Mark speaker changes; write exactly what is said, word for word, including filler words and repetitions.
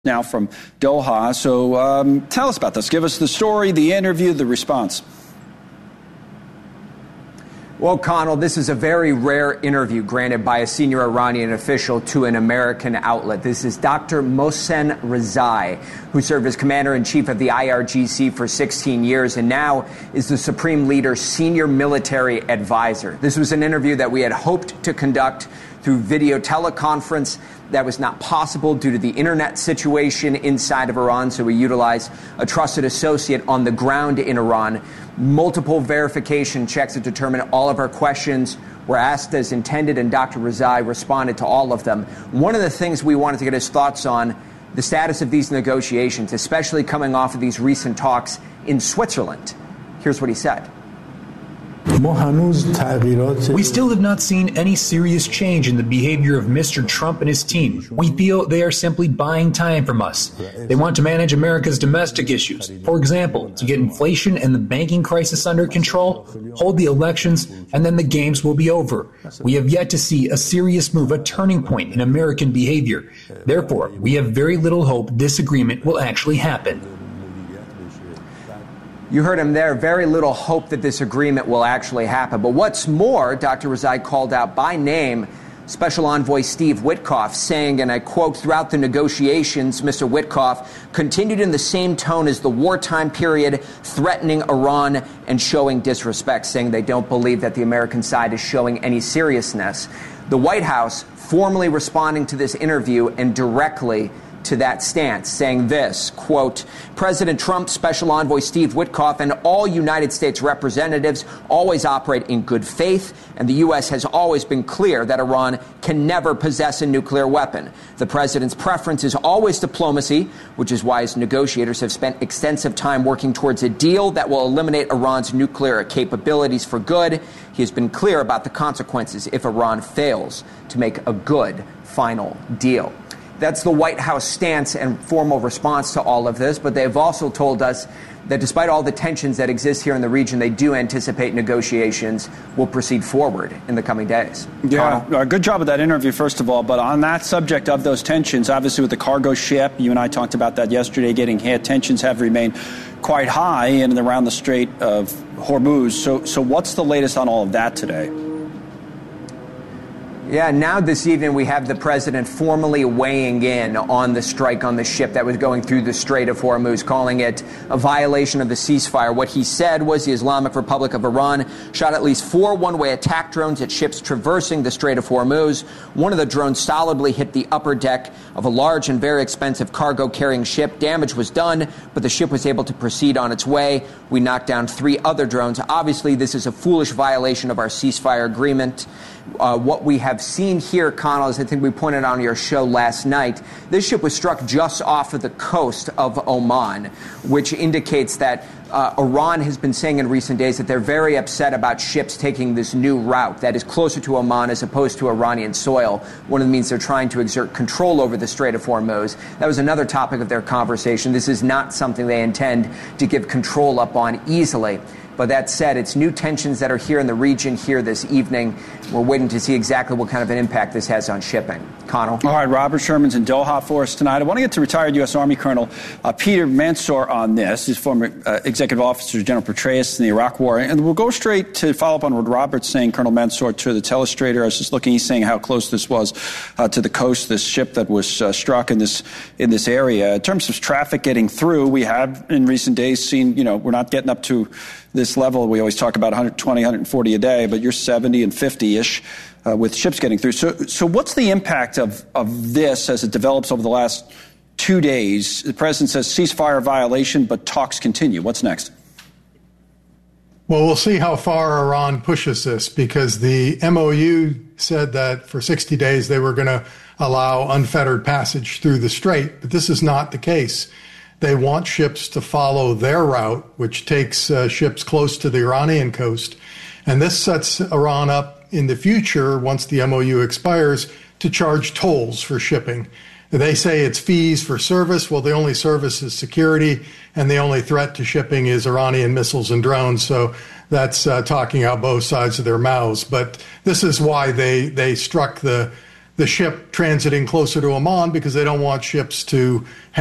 Speaker 1: Now from Doha. So um, tell us about this. Give us the story, the interview, the response.
Speaker 2: Well, Connell, this is a very rare interview granted by a senior Iranian official to an American outlet. This is Doctor Mohsen Rezai, who served as commander-in-chief of the I R G C for sixteen years and now is the Supreme Leader's senior military advisor. This was an interview that we had hoped to conduct through video teleconference. That was not possible due to the internet situation inside of Iran, so we utilized a trusted associate on the ground in Iran. Multiple verification checks to determine all of our questions were asked as intended, and Doctor Rezai responded to all of them. One of the things we wanted to get his thoughts on, the status of these negotiations, especially coming off of these recent talks in Switzerland. Here's what he said.
Speaker 3: We still have not seen any serious change in the behavior of Mister Trump and his team. We feel they are simply buying time from us. They want to manage America's domestic issues. For example, to get inflation and the banking crisis under control, hold the elections, and then the games will be over. We have yet to see a serious move, a turning point in American behavior. Therefore, we have very little hope this agreement will actually happen.
Speaker 2: You heard him there. Very little hope that this agreement will actually happen. But what's more, Doctor Rezai called out by name Special Envoy Steve Witkoff, saying, and I quote, throughout the negotiations, Mister Witkoff continued in the same tone as the wartime period, threatening Iran and showing disrespect, saying they don't believe that the American side is showing any seriousness. The White House formally responding to this interview and directly to that stance, saying this, quote, President Trump, Special Envoy Steve Witkoff, and all United States representatives always operate in good faith, and the U S has always been clear that Iran can never possess a nuclear weapon. The president's preference is always diplomacy, which is why his negotiators have spent extensive time working towards a deal that will eliminate Iran's nuclear capabilities for good. He has been clear about the consequences if Iran fails to make a good final deal. That's the White House stance and formal response to all of this. But they've also told us that despite all the tensions that exist here in the region, they do anticipate negotiations will proceed forward in the coming days.
Speaker 1: Yeah, uh, good job with that interview, first of all. But on that subject of those tensions, obviously with the cargo ship, you and I talked about that yesterday, getting hit, tensions have remained quite high in and around the Strait of Hormuz. So, so what's the latest on all of that today?
Speaker 2: Yeah, now this evening we have the president formally weighing in on the strike on the ship that was going through the Strait of Hormuz, calling it a violation of the ceasefire. What he said was the Islamic Republic of Iran shot at least four one-way attack drones at ships traversing the Strait of Hormuz. One of the drones solidly hit the upper deck of a large and very expensive cargo-carrying ship. Damage was done, but the ship was able to proceed on its way. We knocked down three other drones. Obviously, this is a foolish violation of our ceasefire agreement. Uh, what we have seen here, Connell, as I think we pointed out on your show last night, this ship was struck just off of the coast of Oman, which indicates that uh, Iran has been saying in recent days that they're very upset about ships taking this new route that is closer to Oman as opposed to Iranian soil. One of the means they're trying to exert control over the Strait of Hormuz. That was another topic of their conversation. This is not something they intend to give control up on easily. But that said, it's new tensions that are here in the region here this evening. We're waiting to see exactly what kind of an impact this has on shipping. Connell?
Speaker 1: All right, Robert Sherman's in Doha for us tonight. I want to get to retired U S. Army Colonel uh, Peter Mansour on this. He's former uh, executive officer, General Petraeus in the Iraq War. And we'll go straight to follow up on what Robert's saying, Colonel Mansour, to the telestrator. I was just looking, he's saying how close this was uh, to the coast, this ship that was uh, struck in this in this area. In terms of traffic getting through, we have in recent days seen, you know, we're not getting up to this level. We always talk about one twenty, one forty a day, but you're seventy and fifty-ish uh, with ships getting through. So, so what's the impact of, of this as it develops over the last two days? The president says ceasefire violation, but talks continue. What's next?
Speaker 4: Well, we'll see how far Iran pushes this, because the M O U said that for sixty days they were going to allow unfettered passage through the strait, but this is not the case. They want ships to follow their route, which takes uh, ships close to the Iranian coast. And this sets Iran up in the future, once the M O U expires, to charge tolls for shipping. They say it's fees for service. Well, the only service is security, and the only threat to shipping is Iranian missiles and drones. So that's uh, talking out both sides of their mouths. But this is why they, they struck the the ship transiting closer to Oman because they don't want ships to